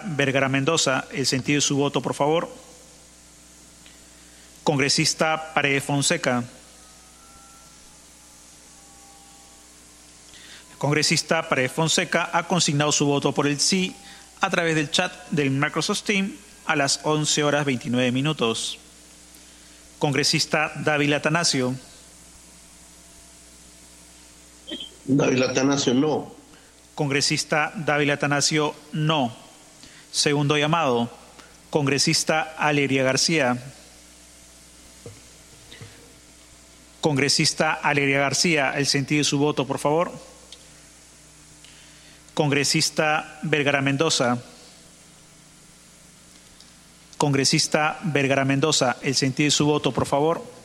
Vergara Mendoza, el sentido de su voto, por favor. Congresista Paredes Fonseca. El congresista Paredes Fonseca ha consignado su voto por el sí a través del chat del Microsoft Teams a las 11:29. Congresista Dávila Atanasio. Dávila Atanasio, no. Congresista Dávila Atanasio, no. Segundo llamado. Congresista Aleria García. Congresista Aleria García, el sentido de su voto, por favor. Congresista Vergara Mendoza. Congresista Vergara Mendoza, el sentido de su voto, por favor.